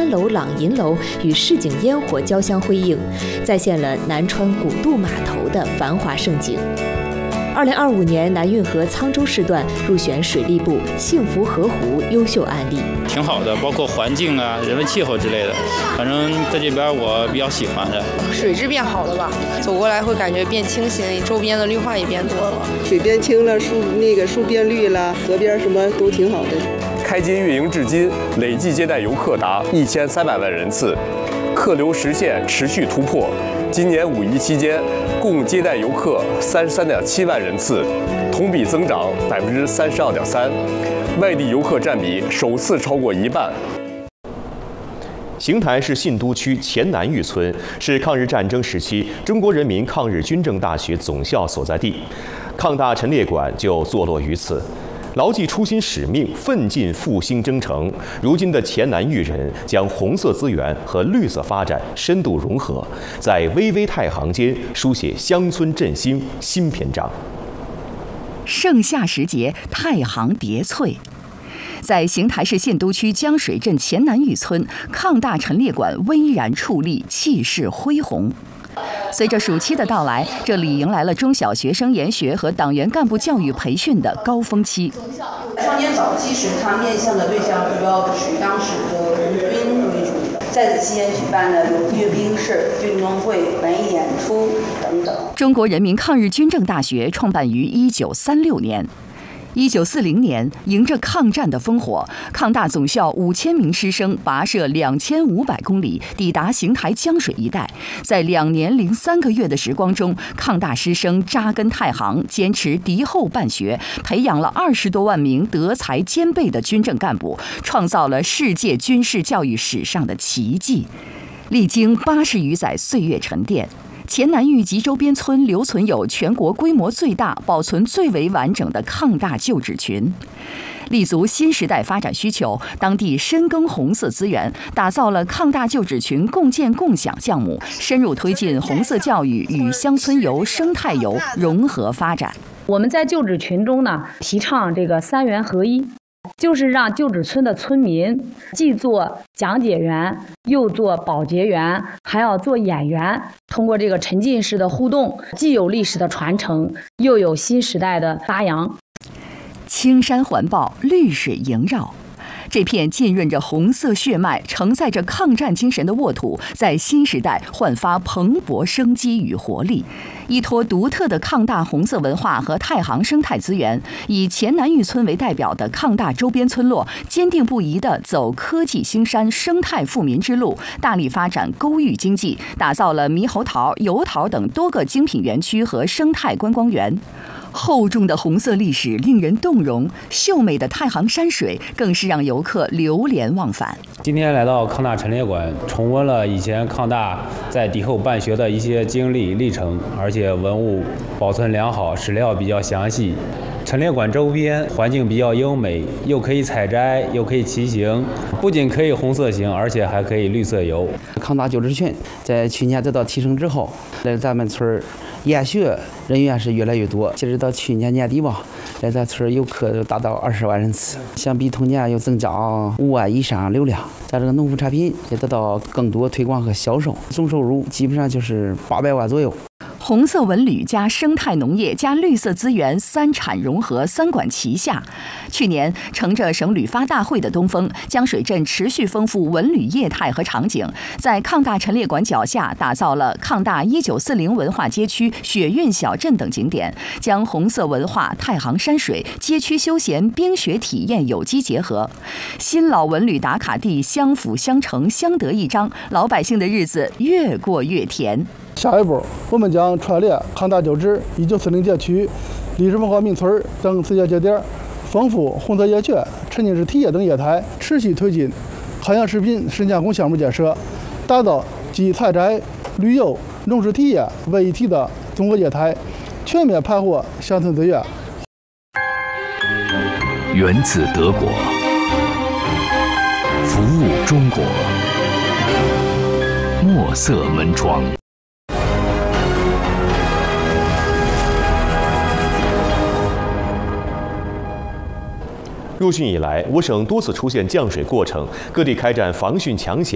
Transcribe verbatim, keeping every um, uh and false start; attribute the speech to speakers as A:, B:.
A: 川楼、朗银楼与市井烟火交相辉映，再现了南川古渡码头的繁华盛景。二零二五年南运河沧州市段入选水利部幸福河湖优秀案例，
B: 挺好的，包括环境啊、人文气候之类的，反正在这边我比较喜欢的。
C: 水质变好了吧，走过来会感觉变清新，周边的绿化也变多了，
D: 水变清了，树那个树变绿了，河边什么都挺好的。
E: 开街运营至今，累计接待游客达一千三百万人次，客流实现持续突破。今年五一期间，共接待游客三十三点七万人次，同比增长百分之三十二点三，外地游客占比首次超过一半。
F: 邢台市信都区前南峪村是抗日战争时期中国人民抗日军政大学总校所在地，抗大陈列馆就坐落于此。牢记初心使命，奋进复兴征程。如今的前南峪人将红色资源和绿色发展深度融合，在巍巍太行间书写乡村振兴新篇章。
G: 盛夏时节，太行叠翠。在邢台市信都区江水镇前南峪村，抗大陈列馆巍然矗立，气势恢宏。随着暑期的到来，这里迎来了中小学生研学和党员干部教育培训的高峰期。
H: 少年早期时，它面向的对象主要是以当时的红军为主。在此期间举办的有阅兵式、运动会、文艺演出等等。
G: 中国人民抗日军政大学创办于一九三六年。一九四零年，迎着抗战的烽火，抗大总校五千名师生跋涉两千五百公里，抵达邢台江水一带。在两年零三个月的时光中，抗大师生扎根太行，坚持敌后办学，培养了二十多万名德才兼备的军政干部，创造了世界军事教育史上的奇迹。历经八十余载岁月沉淀，前南峪及周边村留存有全国规模最大、保存最为完整的抗大旧址群。立足新时代发展需求，当地深耕红色资源，打造了抗大旧址群共建共享项目，深入推进红色教育与乡村游、生态游融合发展。
I: 我们在旧址群中呢，提倡这个三元合一。就是让旧址村的村民既做讲解员，又做保洁员，还要做演员。通过这个沉浸式的互动，既有历史的传承，又有新时代的发扬。
G: 青山环抱，绿水萦绕。这片浸润着红色血脉、承载着抗战精神的沃土，在新时代焕发蓬勃生机与活力。依托独特的抗大红色文化和太行生态资源，以前南峪村为代表的抗大周边村落，坚定不移地走科技兴山、生态富民之路，大力发展沟域经济，打造了猕猴桃、油桃等多个精品园区和生态观光园。厚重的红色历史令人动容，秀美的太行山水更是让游客流连忘返。
J: 今天来到抗大陈列馆，重温了以前抗大在敌后办学的一些经历历程，而且文物保存良好，史料比较详细。陈列馆周边环境比较优美，又可以采摘，又可以骑行，不仅可以红色行，而且还可以绿色游。
K: 抗大旧址群在去年得到提升之后，来咱们村研学人员是越来越多，截止到去年年底吧，来咱村游客达到二十万人次，相比同年又增加五万以上流量。咱这个农副产品也得到更多推广和销售，总收入基本上就是八百万左右。
G: 红色文旅加生态农业加绿色资源三产融合，三管齐下。去年乘着省旅发大会的东风，江水镇持续丰富文旅业态和场景，在抗大陈列馆脚下打造了抗大一九四零文化街区、雪韵小镇等景点，将红色文化、太行山水、街区休闲、冰雪体验有机结合，新老文旅打卡地相辅相成，相得益彰，老百姓的日子越过越甜。
L: 下一步，我们将串联抗大旧址、一九四零街区、历史文化名村等四节节点，丰富红色夜雀、沉浸式体验等业态，持续推进海洋食品深加工项目建设，打造集采摘、旅游、农事体验为一体的综合业态，全面盘活乡村资源。
M: 源自德国，服务中国，墨色门窗。
F: 入汛以来，我省多次出现降水过程，各地开展防汛抢险